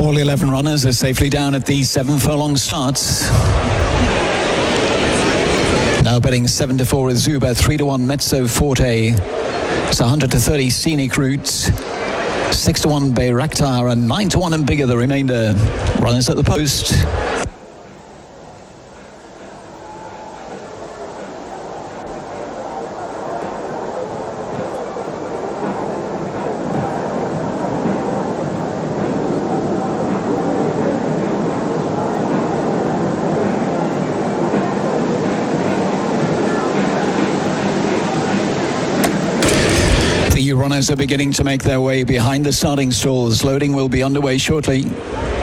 All 11 runners are safely down at the 7 furlong starts. Now betting 7 to 4 Azuba, 3 to 1 Mezzo Forte. It's 100 to 30 Scenic Routes, 6 to 1 Bayraktar, and 9 to 1 and bigger the remainder. Runners at the post. The runners are beginning to make their way behind the starting stalls. Loading will be underway shortly.